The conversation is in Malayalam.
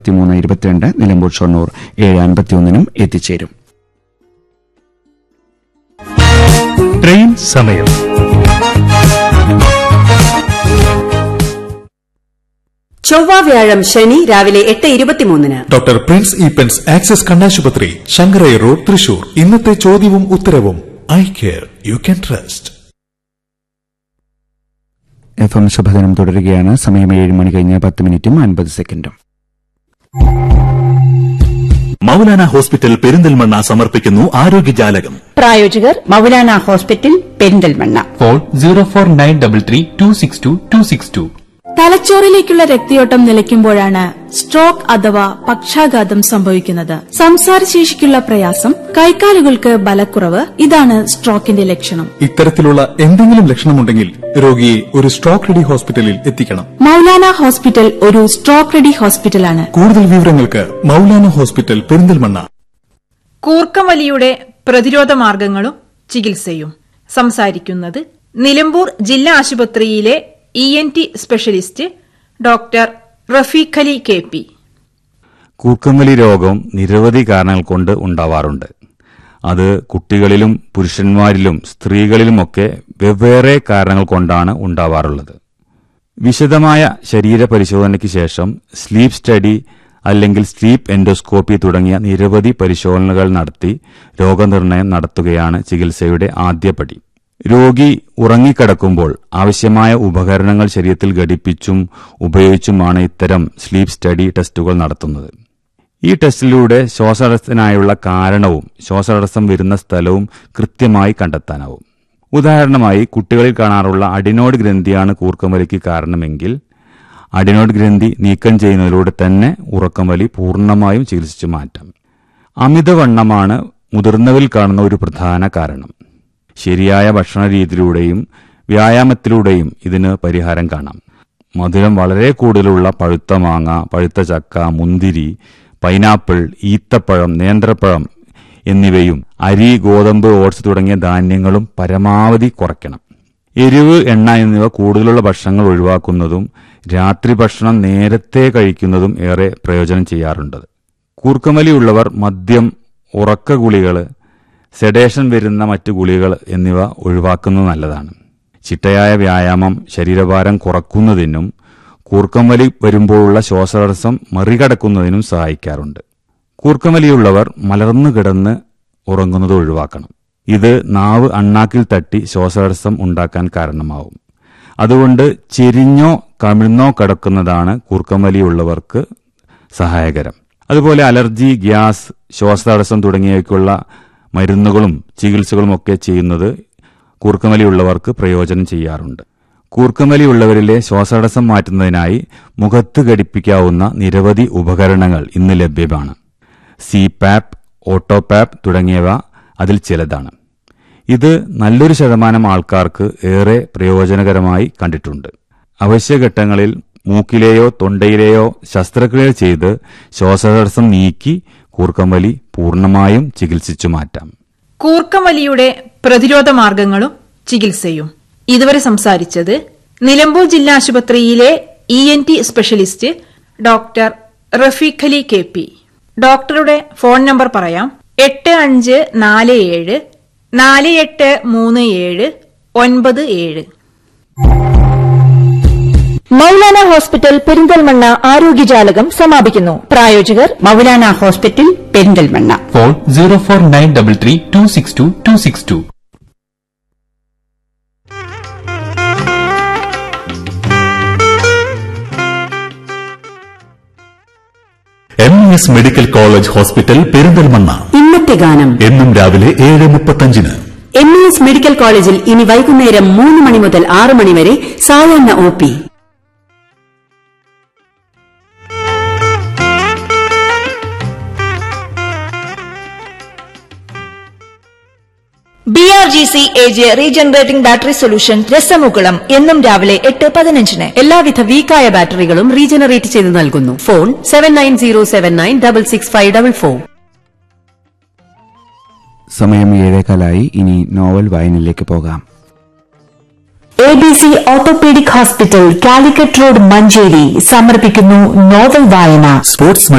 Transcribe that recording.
23:22 നിലമ്പൂർ ഷൊർണൂർ 7:51 എത്തിച്ചേരും. ട്രെയിൻ സമയം. ചൊവ്വ, വ്യാഴം, ശനി രാവിലെ 8:23. ഡോക്ടർ പ്രിൻസ് ഈപ്പൻസ് ആക്സിസ് കണ്ണാശുപത്രി, ശങ്കരൈ റോഡ്, തൃശൂർ. ഇന്നത്തെ ചോദ്യവും ഉത്തരവും eye care you can trust. FM ശുഭദിനം തുടരുകയാണ്. സമയം 7 മണി കഴിഞ്ഞ് 10 മിനിറ്റും 50 സെക്കൻഡും. മൗലാന ഹോസ്പിറ്റൽ പെരിന്തൽമണ്ണ സമർപ്പിക്കുന്നു ആരോഗ്യജാലകം. പ്രായോജകർ മൗലാന ഹോസ്പിറ്റൽ പെരിന്തൽമണ്ണ. ഫോൺ 04933262262. തലച്ചോറിലേക്കുള്ള രക്തയോട്ടം നിലയ്ക്കുമ്പോഴാണ് സ്ട്രോക്ക് അഥവാ പക്ഷാഘാതം സംഭവിക്കുന്നത്. സംസാരശേഷിക്കുള്ള പ്രയാസം, കൈകാലുകൾക്ക് ബലക്കുറവ്, ഇതാണ് സ്ട്രോക്കിന്റെ ലക്ഷണം. ഇത്തരത്തിലുള്ള എന്തെങ്കിലും ലക്ഷണമുണ്ടെങ്കിൽ രോഗിയെ ഒരു സ്ട്രോക്ക് റെഡി ഹോസ്പിറ്റലിൽ എത്തിക്കണം. മൗലാന ഹോസ്പിറ്റൽ ഒരു സ്ട്രോക്ക് റെഡി ഹോസ്പിറ്റലാണ്. കൂടുതൽ വിവരങ്ങൾക്ക് മൗലാന ഹോസ്പിറ്റൽ പെരിന്തൽമണ്ണ. കൂർക്കംവലിയുടെ പ്രതിരോധ മാർഗങ്ങളും ചികിത്സയും സംസാരിക്കുന്നത് നിലമ്പൂർ ജില്ലാ ആശുപത്രിയിലെ ENT specialist doctor Rafeeq Ali KP. കൂർക്കംവലി രോഗം നിരവധി കാരണങ്ങൾ കൊണ്ട് ഉണ്ടാവാറുണ്ട്. അത് കുട്ടികളിലും പുരുഷന്മാരിലും സ്ത്രീകളിലുമൊക്കെ വെവ്വേറെ കാരണങ്ങൾ കൊണ്ടാണ് ഉണ്ടാവാറുള്ളത്. വിശദമായ ശരീരപരിശോധനയ്ക്ക് ശേഷം സ്ലീപ്പ് സ്റ്റഡി അല്ലെങ്കിൽ സ്ലീപ്പ് എൻഡോസ്കോപ്പി തുടങ്ങിയ നിരവധി പരിശോധനകൾ നടത്തി രോഗനിർണയം നടത്തുകയാണ് ചികിത്സയുടെ ആദ്യപടി. രോഗി ഉറങ്ങിക്കിടക്കുമ്പോൾ ആവശ്യമായ ഉപകരണങ്ങൾ ശരീരത്തിൽ ഘടിപ്പിച്ചും ഉപയോഗിച്ചുമാണ് ഇത്തരം സ്ലീപ്പ് സ്റ്റഡി ടെസ്റ്റുകൾ നടത്തുന്നത്. ഈ ടെസ്റ്റിലൂടെ ശ്വാസതടസ്സത്തിനായുള്ള കാരണവും ശ്വാസതടസ്സം വരുന്ന സ്ഥലവും കൃത്യമായി കണ്ടെത്താനാവും. ഉദാഹരണമായി, കുട്ടികളിൽ കാണാറുള്ള അഡിനോയിഡ് ഗ്രന്ഥിയാണ് കൂർക്കംവലിക്ക് കാരണമെങ്കിൽ അഡിനോയിഡ് ഗ്രന്ഥി നീക്കം ചെയ്യുന്നതിലൂടെ തന്നെ ഉറക്കംവലി പൂർണ്ണമായും ചികിത്സിച്ചു മാറ്റാം. അമിതവണ്ണമാണ് മുതിർന്നവരിൽ കാണുന്ന ഒരു പ്രധാന കാരണം. ശരിയായ ഭക്ഷണ രീതിയിലൂടെയും വ്യായാമത്തിലൂടെയും ഇതിന് പരിഹാരം കാണാം. മധുരം വളരെ കൂടുതലുള്ള പഴുത്ത മാങ്ങ, പഴുത്ത ചക്ക, മുന്തിരി, പൈനാപ്പിൾ, ഈത്തപ്പഴം, നേന്ത്രപ്പഴം എന്നിവയും അരി, ഗോതമ്പ്, ഓട്സ് തുടങ്ങിയ ധാന്യങ്ങളും പരമാവധി കുറയ്ക്കണം. എരിവ്, എണ്ണ എന്നിവ കൂടുതലുള്ള ഭക്ഷണങ്ങൾ ഒഴിവാക്കുന്നതും രാത്രി ഭക്ഷണം നേരത്തെ കഴിക്കുന്നതും ഏറെ പ്രയോജനം ചെയ്യാറുണ്ട്. കൂർക്കംവലിയുള്ളവർ മദ്യം, ഉറക്ക ഗുളികൾ, സെഡേഷൻ വരുന്ന മറ്റു ഗുളികൾ എന്നിവ ഒഴിവാക്കുന്നത് നല്ലതാണ്. ചിട്ടയായ വ്യായാമം ശരീരഭാരം കുറയ്ക്കുന്നതിനും കൂർക്കംവലി വരുമ്പോഴുള്ള ശ്വാസതടസ്സം മറികടക്കുന്നതിനും സഹായിക്കാറുണ്ട്. കൂർക്കംവലിയുള്ളവർ മലർന്നു കിടന്ന് ഉറങ്ങുന്നത് ഒഴിവാക്കണം. ഇത് നാവ് അണ്ണാക്കിൽ തട്ടി ശ്വാസതടസ്സം ഉണ്ടാക്കാൻ കാരണമാവും. അതുകൊണ്ട് ചെരിഞ്ഞോ കമിഴ്ന്നോ കിടക്കുന്നതാണ് കൂർക്കംവലിയുള്ളവർക്ക് സഹായകരം. അതുപോലെ അലർജി, ഗ്യാസ്, ശ്വാസതടസ്സം തുടങ്ങിയവയ്ക്കുള്ള മരുന്നുകളും ചികിത്സകളുമൊക്കെ ചെയ്യുന്നത് കൂർക്കംവലിയുള്ളവർക്ക് പ്രയോജനം ചെയ്യാറുണ്ട്. കൂർക്കംവലിയുള്ളവരിലെ ശ്വാസതടസ്സം മാറ്റുന്നതിനായി മുഖത്ത് ഘടിപ്പിക്കാവുന്ന നിരവധി ഉപകരണങ്ങൾ ഇന്ന് ലഭ്യമാണ്. CPAP, ഓട്ടോപാപ്പ് തുടങ്ങിയവ അതിൽ ചിലതാണ്. ഇത് നല്ലൊരു ശതമാനം ആൾക്കാർക്ക് ഏറെ പ്രയോജനകരമായി കണ്ടിട്ടുണ്ട്. അവശ്യഘട്ടങ്ങളിൽ മൂക്കിലെയോ തൊണ്ടയിലെയോ ശസ്ത്രക്രിയ ചെയ്ത് ശ്വാസതടസ്സം നീക്കി കൂർക്കംവലി പൂർണ്ണമായും ചികിത്സിച്ചു മാറ്റാം. കൂർക്കംവലിയുടെ പ്രതിരോധ മാർഗങ്ങളും ചികിത്സയും ഇതുവരെ സംസാരിച്ചത് നിലമ്പൂർ ജില്ലാ ആശുപത്രിയിലെ ENT specialist doctor Rafeeq Ali KP. ഡോക്ടറുടെ ഫോൺ നമ്പർ പറയാം: 8547483797. മൗലാന ഹോസ്പിറ്റൽ പെരിന്തൽമണ്ണ ആരോഗ്യജാലകം സമാപിക്കുന്നു. പ്രായോജകർ Maulana hospital Perinthalmanna. Phone 04933262262. MES medical college hospital Perinthalmanna. ഇന്നത്തെ ഗാനം എന്നും രാവിലെ 7:35. MES മെഡിക്കൽ കോളേജിൽ ഇനി വൈകുന്നേരം 3 മണി മുതൽ 6 മണി വരെ സായാഹ്ന OP. BRGC AJ regenerating battery solution രസമുകുളം എന്നും രാവിലെ 8:15. എല്ലാവിധ വീക്കായ ബാറ്ററികളും റീജനറേറ്റ് ചെയ്ത് നൽകുന്നു. ഫോൺ 7907966544. സമയം 7:15. ഇനി നോവൽ വായനയിലേക്ക് പോകാം. ABC orthopaedic hospital Calicut road Manjeri സമർപ്പിക്കുന്നു നോവൽ വായന. സ്പോർട്സ്